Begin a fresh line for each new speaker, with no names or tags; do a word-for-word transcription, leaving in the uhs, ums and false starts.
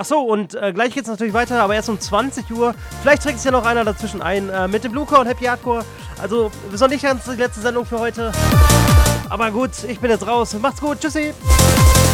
Achso, und äh, gleich geht's natürlich weiter, aber erst um zwanzig Uhr. Vielleicht trägt es ja noch einer dazwischen ein äh, mit dem Bluecore und Happy Hardcore. Also, ist noch nicht ganz die letzte Sendung für heute. Aber gut, ich bin jetzt raus. Macht's gut, tschüssi.